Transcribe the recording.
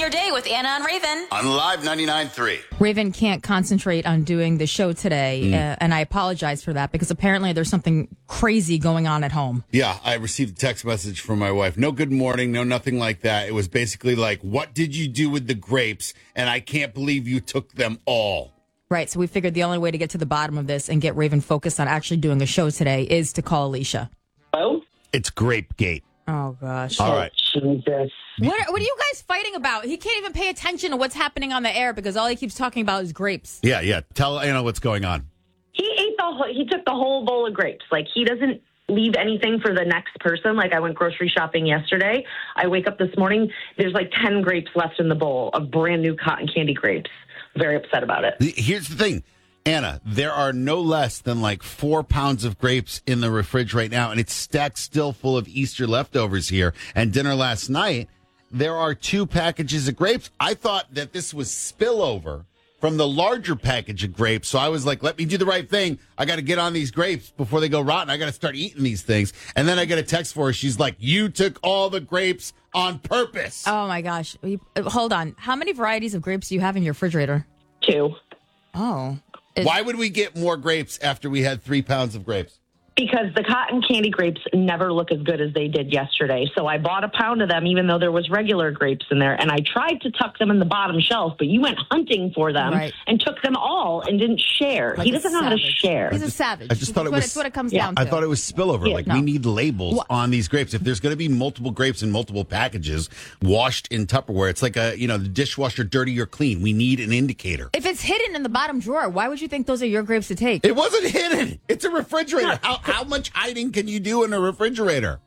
your day with Anna and Raven. On Live 99.3. Raven can't concentrate on doing the show today, and I apologize for that because apparently there's something crazy going on at home. Yeah, I received a text message from my wife. No good morning, no nothing like that. It was basically like, what did you do with the grapes? And I can't believe you took them all. Right, so we figured the only way to get to the bottom of this and get Raven focused on actually doing a show today is to call Alicia. Oh? It's Grapegate. Oh, gosh. All right. Jesus. What are you guys fighting about? He can't even pay attention to what's happening on the air because all he keeps talking about is grapes. Yeah. Tell Anna what's going on. He took the whole bowl of grapes. Like, he doesn't leave anything for the next person. Like, I went grocery shopping yesterday. I wake up this morning, there's like 10 grapes left in the bowl of brand new cotton candy grapes. Very upset about it. Here's the thing, Anna, there are no less than like 4 pounds of grapes in the fridge right now, and it's stacked still full of Easter leftovers here and dinner last night. There are 2 packages of grapes. I thought that this was spillover from the larger package of grapes, so I was like, let me do the right thing. I got to get on these grapes before they go rotten. I got to start eating these things. And then I get a text for her. She's like, you took all the grapes on purpose. Oh, my gosh. Hold on. How many varieties of grapes do you have in your refrigerator? 2. Oh. Why would we get more grapes after we had 3 pounds of grapes? Because the cotton candy grapes never look as good as they did yesterday. So I bought a pound of them, even though there was regular grapes in there. And I tried to tuck them in the bottom shelf, but you went hunting for them and took them all and didn't share. Like he doesn't know how to share. He's a savage. I just thought That's what it comes down to. I thought it was spillover. Yeah, like, we need labels on these grapes. If there's going to be multiple grapes in multiple packages washed in Tupperware, it's like the dishwasher dirty or clean. We need an indicator. If it's hidden in the bottom drawer, why would you think those are your grapes to take? It wasn't hidden. It's a refrigerator. How much hiding can you do in a refrigerator?